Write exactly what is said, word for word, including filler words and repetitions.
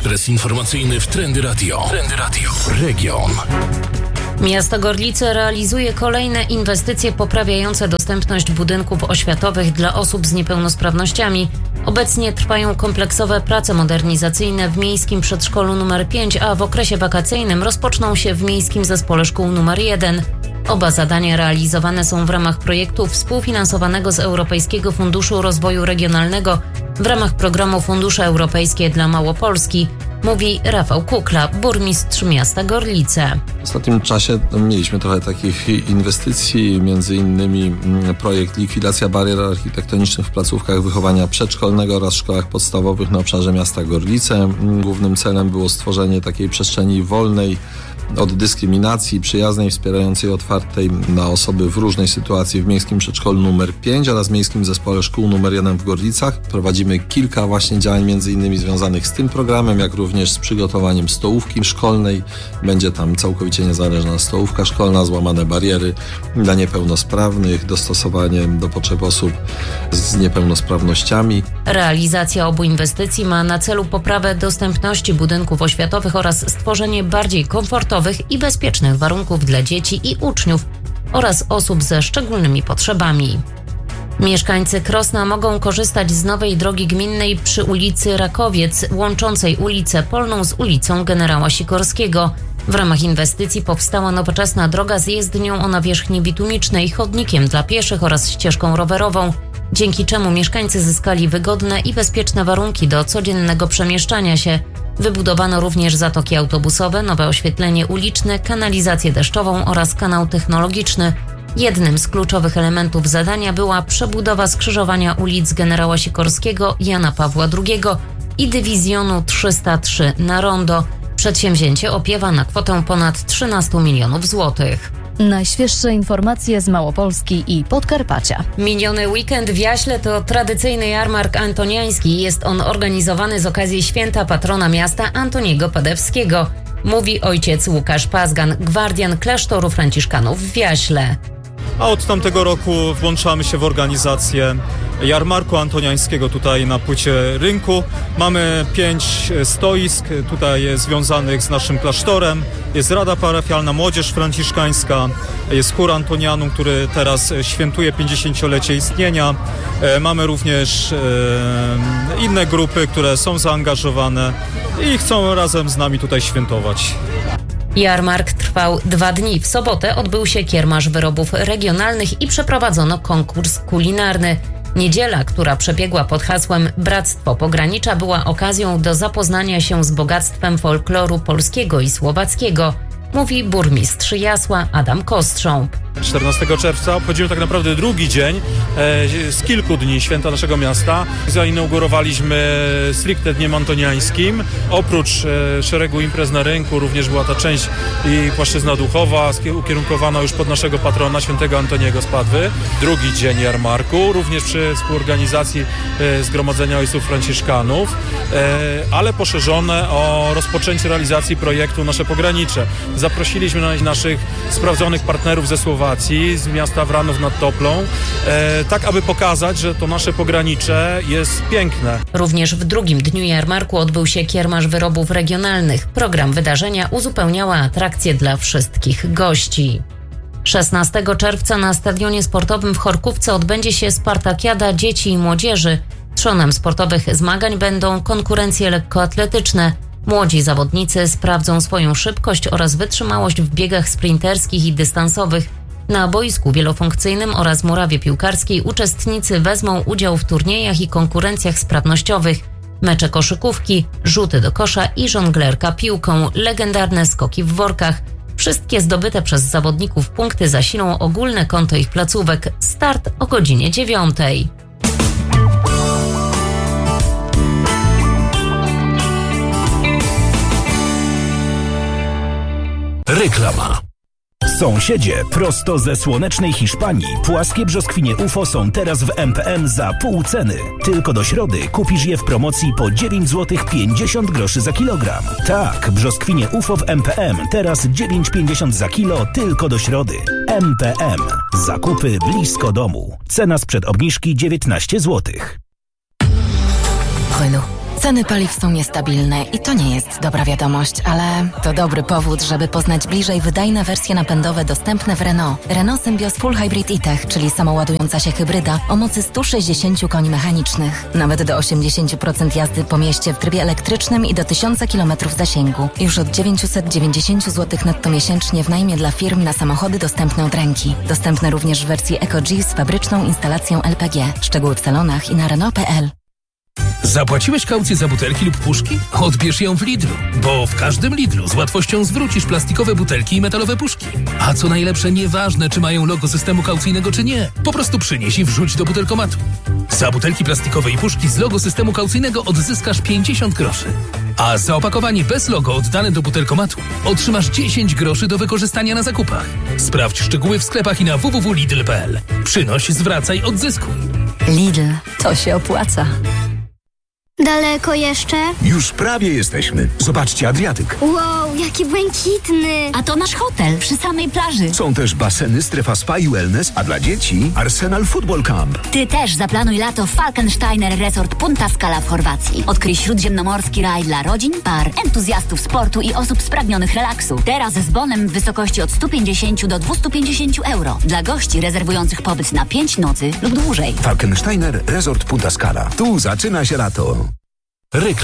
adres informacyjny w Trendy Radio. Trendy Radio. Region. Miasto Gorlice realizuje kolejne inwestycje poprawiające dostępność budynków oświatowych dla osób z niepełnosprawnościami. Obecnie trwają kompleksowe prace modernizacyjne w Miejskim Przedszkolu numer pięć, a w okresie wakacyjnym rozpoczną się w Miejskim Zespole Szkół numer jeden. Oba zadania realizowane są w ramach projektu współfinansowanego z Europejskiego Funduszu Rozwoju Regionalnego w ramach programu Fundusze Europejskie dla Małopolski, mówi Rafał Kukla, burmistrz miasta Gorlice. W ostatnim czasie mieliśmy trochę takich inwestycji, między innymi projekt likwidacja barier architektonicznych w placówkach wychowania przedszkolnego oraz szkołach podstawowych na obszarze miasta Gorlice. Głównym celem było stworzenie takiej przestrzeni wolnej od dyskryminacji, przyjaznej, wspierającej, otwartej na osoby w różnej sytuacji w Miejskim Przedszkolu numer pięć oraz Miejskim Zespole Szkół numer jeden w Gorlicach. Prowadzimy kilka właśnie działań między innymi związanych z tym programem, jak również z przygotowaniem stołówki szkolnej. Będzie tam całkowicie niezależna stołówka szkolna, złamane bariery dla niepełnosprawnych, dostosowanie do potrzeb osób z niepełnosprawnościami. Realizacja obu inwestycji ma na celu poprawę dostępności budynków oświatowych oraz stworzenie bardziej komfortowych i bezpiecznych warunków dla dzieci i uczniów oraz osób ze szczególnymi potrzebami. Mieszkańcy Krosna mogą korzystać z nowej drogi gminnej przy ulicy Rakowiec, łączącej ulicę Polną z ulicą Generała Sikorskiego. W ramach inwestycji powstała nowoczesna droga z jezdnią o nawierzchni bitumicznej, chodnikiem dla pieszych oraz ścieżką rowerową, dzięki czemu mieszkańcy zyskali wygodne i bezpieczne warunki do codziennego przemieszczania się. Wybudowano również zatoki autobusowe, nowe oświetlenie uliczne, kanalizację deszczową oraz kanał technologiczny. Jednym z kluczowych elementów zadania była przebudowa skrzyżowania ulic Generała Sikorskiego, Jana Pawła drugiego i Dywizjonu trzysta trzy na rondo. Przedsięwzięcie opiewa na kwotę ponad trzynaście milionów złotych. Najświeższe informacje z Małopolski i Podkarpacia. Miniony weekend w Jaśle to tradycyjny jarmark antoniański. Jest on organizowany z okazji święta patrona miasta Antoniego Padewskiego, mówi ojciec Łukasz Pazgan, gwardian klasztoru franciszkanów w Jaśle. A od tamtego roku włączamy się w organizację jarmarku antoniańskiego tutaj na płycie rynku. Mamy pięć stoisk tutaj związanych z naszym klasztorem. Jest Rada Parafialna, Młodzież Franciszkańska, jest chór Antonianum, który teraz świętuje pięćdziesięciolecie istnienia. Mamy również inne grupy, które są zaangażowane i chcą razem z nami tutaj świętować. Jarmark trwał dwa dni. W sobotę odbył się kiermasz wyrobów regionalnych i przeprowadzono konkurs kulinarny. Niedziela, która przebiegła pod hasłem Bractwo Pogranicza, była okazją do zapoznania się z bogactwem folkloru polskiego i słowackiego, mówi burmistrz Jasła Adam Kostrząb. czternastego czerwca obchodzimy tak naprawdę drugi dzień e, z kilku dni święta naszego miasta. Zainaugurowaliśmy stricte dniem antoniańskim. Oprócz e, szeregu imprez na rynku również była ta część i płaszczyzna duchowa ukierunkowana już pod naszego patrona, świętego Antoniego z Padwy. Drugi dzień jarmarku, również przy współorganizacji e, Zgromadzenia Ojców Franciszkanów, e, ale poszerzone o rozpoczęcie realizacji projektu Nasze Pogranicze. Zaprosiliśmy na naszych sprawdzonych partnerów ze Słowacji, z miasta Wranów nad Toplą, e, tak aby pokazać, że to nasze pogranicze jest piękne. Również w drugim dniu jarmarku odbył się kiermasz wyrobów regionalnych. Program wydarzenia uzupełniała atrakcje dla wszystkich gości. szesnastego czerwca na stadionie sportowym w Chorkówce odbędzie się Spartakiada Dzieci i Młodzieży. Trzonem sportowych zmagań będą konkurencje lekkoatletyczne. Młodzi zawodnicy sprawdzą swoją szybkość oraz wytrzymałość w biegach sprinterskich i dystansowych. Na boisku wielofunkcyjnym oraz murawie piłkarskiej uczestnicy wezmą udział w turniejach i konkurencjach sprawnościowych. Mecze koszykówki, rzuty do kosza i żonglerka piłką, legendarne skoki w workach. Wszystkie zdobyte przez zawodników punkty zasilą ogólne konto ich placówek. Start o godzinie dziewiątej. Reklama. Sąsiedzie, prosto ze słonecznej Hiszpanii, płaskie brzoskwinie U F O są teraz w M P M za pół ceny. Tylko do środy kupisz je w promocji po dziewięć złotych pięćdziesiąt groszy za kilogram. Tak, brzoskwinie U F O w M P M teraz dziewięć pięćdziesiąt za kilo tylko do środy. M P M. Zakupy blisko domu. Cena sprzed obniżki dziewiętnaście złotych. Renault. Ceny paliw są niestabilne i to nie jest dobra wiadomość, ale to dobry powód, żeby poznać bliżej wydajne wersje napędowe dostępne w Renault. Renault Symbios Full Hybrid e-Tech, czyli samoładująca się hybryda o mocy sto sześćdziesiąt koni mechanicznych. Nawet do osiemdziesiąt procent jazdy po mieście w trybie elektrycznym i do tysiąc kilometrów zasięgu. Już od dziewięćset dziewięćdziesiąt złotych netto miesięcznie w najmie dla firm na samochody dostępne od ręki. Dostępne również w wersji EcoG z fabryczną instalacją L P G. Szczegóły w salonach i na Renault kropka p l. Zapłaciłeś kaucję za butelki lub puszki? Odbierz ją w Lidlu, bo w każdym Lidlu z łatwością zwrócisz plastikowe butelki i metalowe puszki. A co najlepsze, nieważne czy mają logo systemu kaucyjnego czy nie, po prostu przynieś i wrzuć do butelkomatu. Za butelki plastikowe i puszki z logo systemu kaucyjnego odzyskasz pięćdziesiąt groszy. A za opakowanie bez logo oddane do butelkomatu otrzymasz dziesięć groszy do wykorzystania na zakupach. Sprawdź szczegóły w sklepach i na w w w kropka lidl kropka p l. Przynoś, zwracaj, odzyskuj. Lidl, to się opłaca. Daleko jeszcze? Już prawie jesteśmy. Zobaczcie Adriatyk. Wow, jaki błękitny. A to nasz hotel przy samej plaży. Są też baseny, strefa spa i wellness, a dla dzieci Arsenal Football Camp. Ty też zaplanuj lato w Falkensteiner Resort Punta Scala w Chorwacji. Odkryj śródziemnomorski raj dla rodzin, par, entuzjastów sportu i osób spragnionych relaksu. Teraz z bonem w wysokości od sto pięćdziesiąt do dwieście pięćdziesiąt euro. Dla gości rezerwujących pobyt na pięć nocy lub dłużej. Falkensteiner Resort Punta Scala. Tu zaczyna się lato.